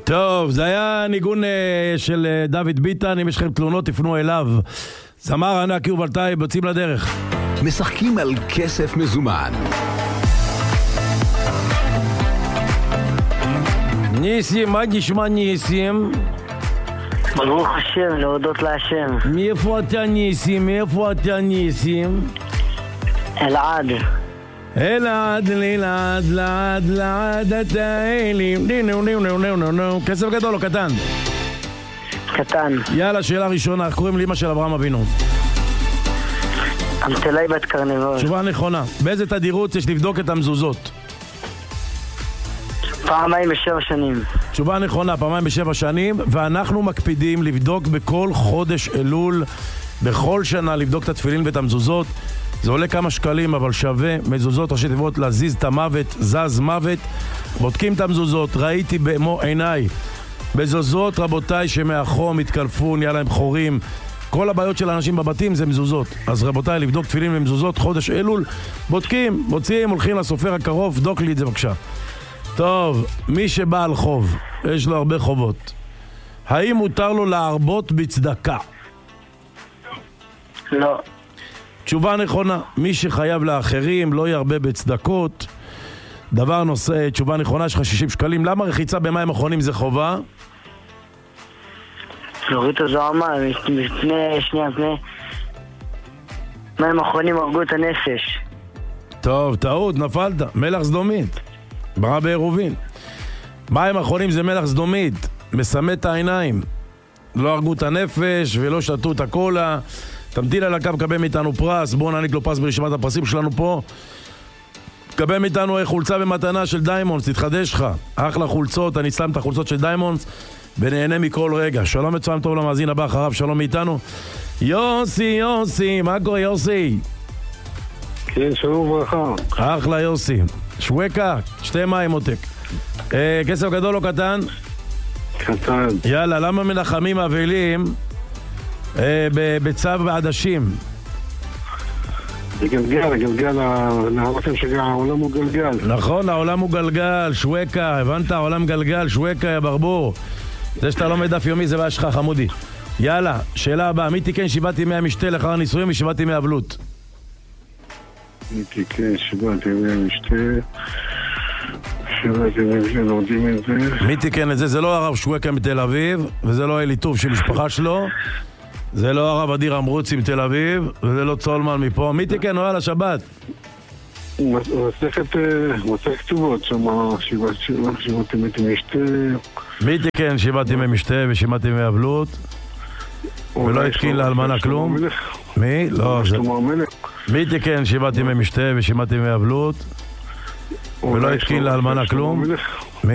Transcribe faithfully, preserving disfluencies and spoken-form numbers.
טוב, זה היה ניגון uh, של uh, דוד ביטן. אם יש לכם תלונות תפנו אליו. זמר ענק יובלטאי, יוצאים לדרך. משחקים על כסף מזומן. ניסים, מה נשמע ניסים? ברוך השם, להודות להשם. מאיפה אתה ניסים? מאיפה אתה ניסים? אלעד. אלעד, אלעד, לעד, לעד, אתה אלים. נו, נו, נו, נו, נו, נו. כסף גדול או קטן? קטן. יאללה, שאלה ראשונה. איך קוראים לאמא של אברהם אבינו? אמתלי בת קרנבול. תשובה נכונה. באיזה תדירות יש לבדוק את המזוזות? פעמיים בשבע שנים. תשובה נכונה, פעמיים בשבע שנים, ואנחנו מקפידים לבדוק בכל חודש אלול, בכל שנה לבדוק את התפילין ואת המזוזות. זה עולה כמה שקלים, אבל שווה. מזוזות ראשי תיבות להזיז את המוות, זז מוות. בודקים את המזוזות, ראיתי במו עיניי מזוזות, רבותיי, שמאחור מתקלפו, נהיה להם חורים. כל הבעיות של האנשים בבתים זה מזוזות. אז רבותיי, לבדוק תפילין ומזוזות, חודש אלול, בודקים, מוציאים, הולכים לסופר הקרוב, בדוק לי את זה בבקשה. טוב, מי שבא על חוב, יש לו הרבה חובות. האם מותר לו להרבות בצדקה? לא. תשובה נכונה, מי שחייב לאחרים לא ירבה בצדקות. דבר נושא, תשובה נכונה, יש לך שישים שקלים. למה רחיצה במים אחרונים זה חובה? להוריד את הזוהמה, לפני, שנייה, לפני מים אחרונים הרגו את הנפש. טוב, טעות, נפלת. מלח סדומית. ברא בעירובין. מים אחרונים זה מלח סדומית. מסמת את העיניים. לא הרגו את הנפש ולא שתו את הקולה. תמתין על הקו, קבל מאיתנו פרס. בואו נעניק לו פרס ברשימת הפרסים שלנו פה. קבל מאיתנו חולצה במתנה של דיימונדס, תתחדש לך. אחלה חולצות, אני שם את החולצות של דיימונדס ונהנה מכל רגע. שלום מצוין טוב למאזין הבא אחריו, שלום מאיתנו. יוסי, יוסי, מה קורה יוסי? כן, שלום וברכה. אחלה יוסי. שווקה, שתי מים עותק. אה, כסף גדול או קטן? קטן. יאללה, למה מנחמים אבלים אה, בצו בעדשים? גלגל, גלגל, להראות שהעולם הוא גלגל. נכון, העולם הוא גלגל, שווקה, הבנת? העולם גלגל, שווקה, יא ברבור. זה שאתה לא מדף יומי זה בעיה שלך, חמודי. יאללה, שאלה הבאה, מי תיקן שבעת ימי המשתה לאחר הנישואים ושבעת ימי אבלות? מי תיקן שבעת ימי המשתה שבעת ימי המשתה, לא יודעים את זה. מי תיקן את זה? זה לא הרב שווקה מתל אביב, וזה לא אלי טוב של משפחה שלו, זה לא הרב אדיר אמרוצי מתל אביב, וזה לא צולמן מפה. מי תיקן? וואלה, שבת. מסכת, מסכת כתובות, שם שבעת ימי משתה. מי תיקן שבעת ימי משתה ושבעת ימי אבלות? ולא התקין לאלמנה כלום? מי? לא, זה... מי תיקן שבעת ימי משתה ושבעת ימי אבלות? ולא התקין לאלמנה כלום?